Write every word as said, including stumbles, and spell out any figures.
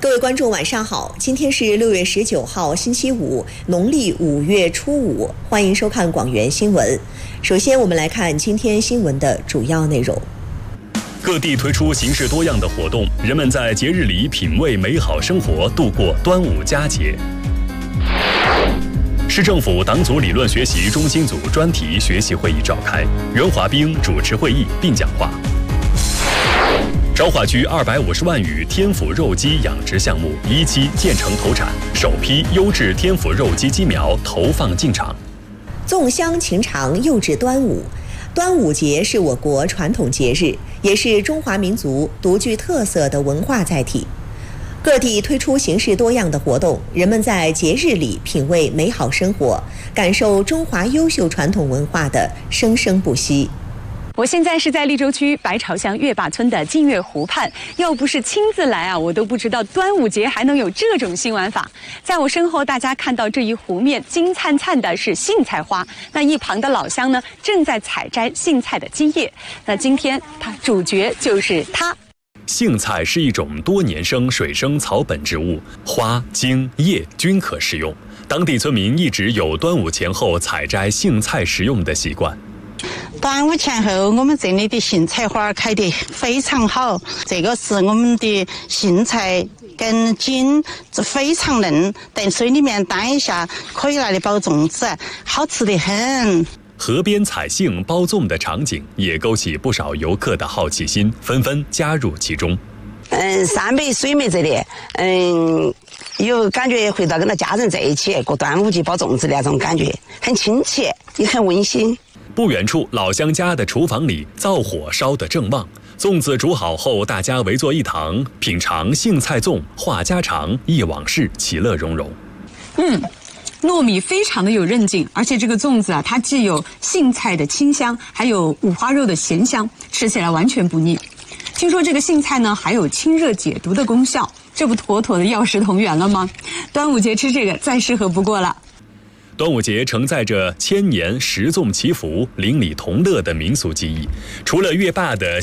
各位观众晚上好，今天是六月十九号星期五，农历五月初五，欢迎收看广元新闻。首先我们来看今天新闻的主要内容。 各地推出形式多样的活动，人们在节日里品味美好生活，度过端午佳节。市政府党组理论学习中心组专题学习会议召开，袁华兵主持会议并讲话。昭化区二百五十万余天府肉鸡养殖项目一期建成投产，首批优质天府肉鸡鸡苗投放进场。 粽香情长又至端午，端午节是我国传统节日，也是中华民族独具特色的文化载体。各地推出形式多样的活动，人们在节日里品味美好生活，感受中华优秀传统文化的生生不息。 我现在是在利州区白潮乡月坝村的净月湖畔，要不是亲自来啊，我都不知道端午节还能有这种新玩法。在我身后，大家看到这一湖面金灿灿的是荇菜花，那一旁的老乡呢，正在采摘荇菜的基叶。那今天它主角就是它。 荇菜是一种多年生水生草本植物，花、茎、叶均可食用。当地村民一直有端午前后采摘荇菜食用的习惯。 端午前后，我们这里的荇菜花开得非常好。这个是我们的荇菜跟茎非常嫩，在水里面担一下，可以拿来包粽子，好吃得很。 河边采荇包粽的场景也勾起不少游客的好奇心，纷纷加入其中。 嗯，山美水美这里，嗯，有感觉回到跟着家人在一起过端午节包粽子的那种感觉，很亲切，也很温馨。 不远处，老乡家的厨房里灶火烧得正旺，粽子煮好后，大家围坐一堂，品尝荇菜粽，话家常，忆往事，其乐融融。 嗯。糯米非常的有韧劲，而且这个粽子啊，它既有荇菜的清香，还有五花肉的咸香，吃起来完全不腻。听说这个荇菜呢，还有清热解毒的功效，这不妥妥的药食同源了吗？端午节吃这个再适合不过了。 端午节承载着千年食粽祈福、邻里同乐的民俗记忆，除了月坝的